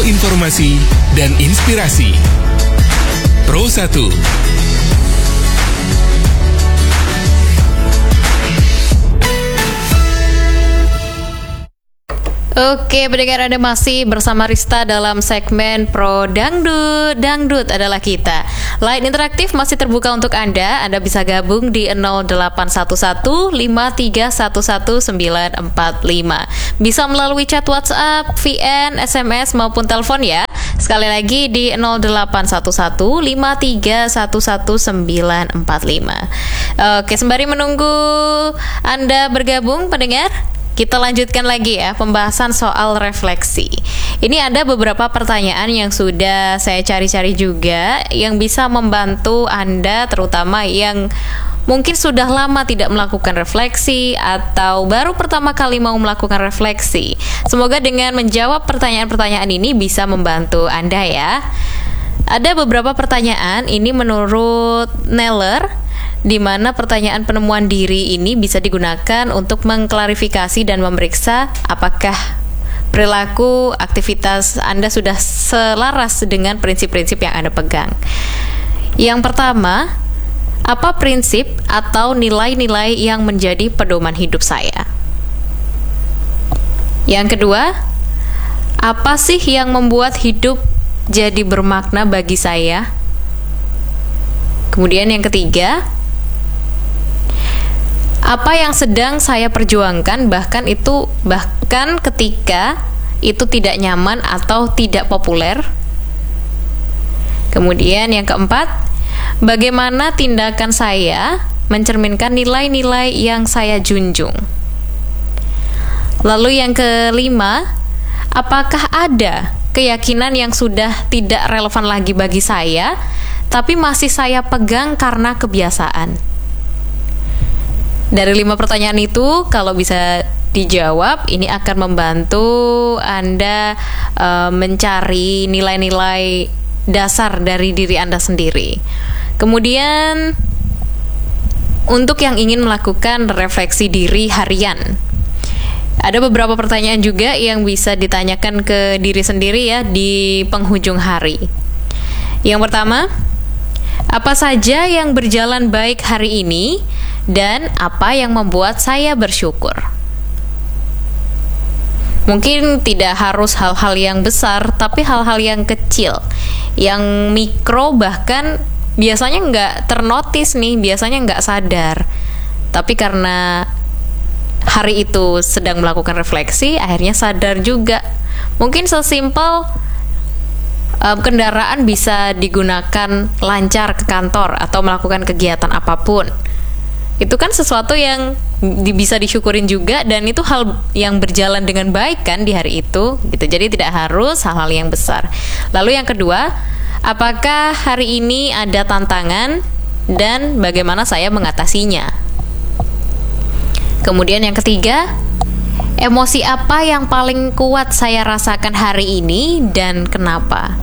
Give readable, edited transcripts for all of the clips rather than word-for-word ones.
informasi dan inspirasi. Pro 1. Oke, pendengar, Anda masih bersama Rista dalam segmen Pro Dangdut. Dangdut adalah kita. Line interaktif masih terbuka untuk Anda. Anda bisa gabung di 0811-5311-945. Bisa melalui chat WhatsApp, VN, SMS maupun telepon ya. Sekali lagi di 0811-5311-945. Oke, sembari menunggu Anda bergabung, pendengar, kita lanjutkan lagi ya pembahasan soal refleksi. Ini ada beberapa pertanyaan yang sudah saya cari-cari juga yang bisa membantu Anda, terutama yang mungkin sudah lama tidak melakukan refleksi atau baru pertama kali mau melakukan refleksi. Semoga dengan menjawab pertanyaan-pertanyaan ini bisa membantu Anda ya. Ada beberapa pertanyaan ini menurut Neller, di mana pertanyaan penemuan diri ini bisa digunakan untuk mengklarifikasi dan memeriksa apakah perilaku aktivitas Anda sudah selaras dengan prinsip-prinsip yang Anda pegang. Yang pertama, apa prinsip atau nilai-nilai yang menjadi pedoman hidup saya? Yang kedua, apa sih yang membuat hidup jadi bermakna bagi saya? Kemudian yang ketiga, apa yang sedang saya perjuangkan bahkan ketika itu tidak nyaman atau tidak populer? Kemudian yang keempat, bagaimana tindakan saya mencerminkan nilai-nilai yang saya junjung? Lalu yang kelima, apakah ada keyakinan yang sudah tidak relevan lagi bagi saya, tapi masih saya pegang karena kebiasaan? Dari 5 pertanyaan itu, kalau bisa dijawab, ini akan membantu Anda mencari nilai-nilai dasar dari diri Anda sendiri. Kemudian, untuk yang ingin melakukan refleksi diri harian, ada beberapa pertanyaan juga yang bisa ditanyakan ke diri sendiri ya di penghujung hari. Yang pertama, apa saja yang berjalan baik hari ini dan apa yang membuat saya bersyukur? Mungkin tidak harus hal-hal yang besar, tapi hal-hal yang kecil, yang mikro, bahkan biasanya nggak ternotis nih, biasanya nggak sadar. Tapi karena hari itu sedang melakukan refleksi, akhirnya sadar juga. Mungkin sesimpel kendaraan bisa digunakan lancar ke kantor atau melakukan kegiatan apapun. Itu kan sesuatu yang bisa disyukurin juga, dan itu hal yang berjalan dengan baik kan di hari itu gitu. Jadi tidak harus hal-hal yang besar. Lalu yang kedua, apakah hari ini ada tantangan dan bagaimana saya mengatasinya? Kemudian yang ketiga, emosi apa yang paling kuat saya rasakan hari ini dan kenapa?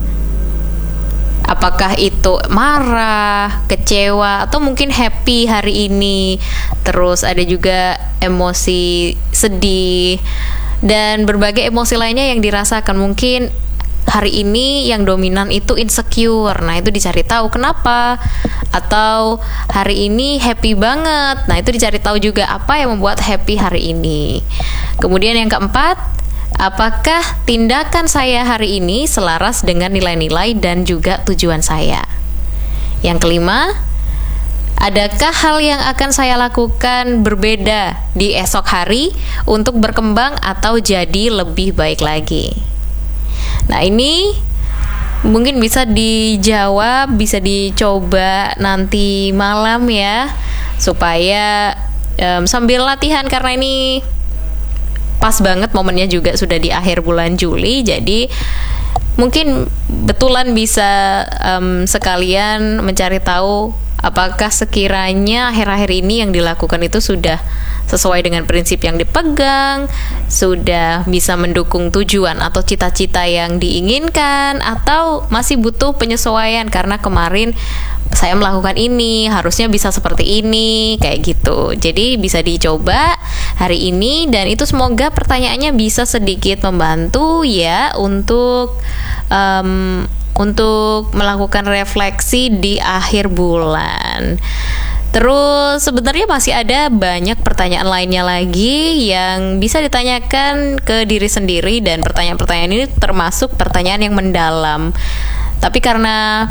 Apakah itu marah, kecewa, atau mungkin happy hari ini? Terus ada juga emosi sedih dan berbagai emosi lainnya yang dirasakan. Mungkin hari ini yang dominan itu insecure, nah itu dicari tahu kenapa. Atau hari ini happy banget, nah itu dicari tahu juga apa yang membuat happy hari ini. Kemudian yang keempat, apakah tindakan saya hari ini selaras dengan nilai-nilai dan juga tujuan saya? Yang kelima, adakah hal yang akan saya lakukan berbeda di esok hari untuk berkembang atau jadi lebih baik lagi? Nah, ini mungkin bisa dijawab, bisa dicoba nanti malam ya, supaya sambil latihan, karena ini pas banget momennya juga sudah di akhir bulan Juli. Jadi mungkin betulan bisa sekalian mencari tahu apakah sekiranya akhir-akhir ini yang dilakukan itu sudah sesuai dengan prinsip yang dipegang, sudah bisa mendukung tujuan atau cita-cita yang diinginkan, atau masih butuh penyesuaian karena kemarin saya melakukan ini, harusnya bisa seperti ini, kayak gitu. Jadi bisa dicoba hari ini, dan itu semoga pertanyaannya bisa sedikit membantu ya untuk melakukan refleksi di akhir bulan. Terus sebenarnya masih ada banyak pertanyaan lainnya lagi yang bisa ditanyakan ke diri sendiri, dan pertanyaan-pertanyaan ini termasuk pertanyaan yang mendalam. Tapi karena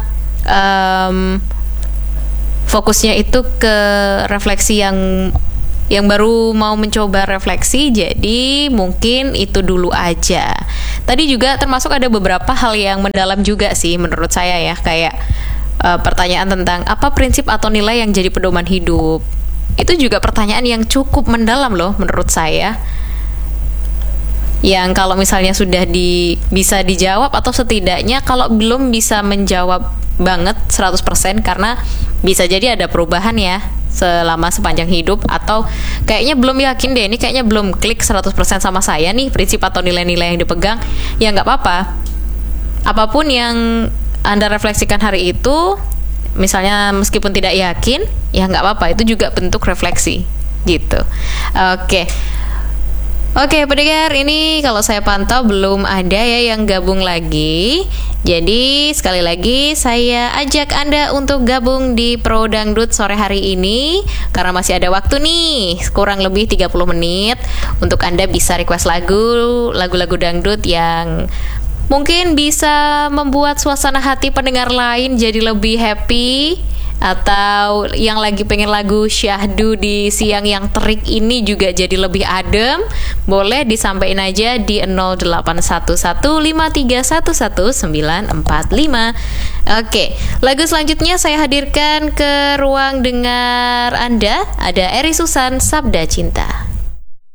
fokusnya itu ke refleksi yang baru mau mencoba refleksi, jadi mungkin itu dulu aja. Tadi juga termasuk ada beberapa hal yang mendalam juga sih menurut saya ya, kayak pertanyaan tentang apa prinsip atau nilai yang jadi pedoman hidup. Itu juga pertanyaan yang cukup mendalam loh menurut saya, yang kalau misalnya sudah bisa dijawab, atau setidaknya kalau belum bisa menjawab banget 100%, karena bisa jadi ada perubahan ya selama sepanjang hidup, atau kayaknya belum yakin deh, ini kayaknya belum klik 100% sama saya nih prinsip atau nilai-nilai yang dipegang. Ya nggak apa-apa, apapun yang Anda refleksikan hari itu, misalnya meskipun tidak yakin, ya nggak apa-apa, itu juga bentuk refleksi gitu. Oke, pendengar, ini kalau saya pantau belum ada ya yang gabung lagi. Jadi sekali lagi saya ajak Anda untuk gabung di Pro Dangdut sore hari ini, karena masih ada waktu nih, kurang lebih 30 menit untuk Anda bisa request lagu-lagu dangdut yang mungkin bisa membuat suasana hati pendengar lain jadi lebih happy, atau yang lagi pengen lagu syahdu di siang yang terik ini juga jadi lebih adem, boleh disampaikan aja di 081153111945. Oke, lagu selanjutnya saya hadirkan ke ruang dengar Anda, ada Eri Susan, Sabda Cinta.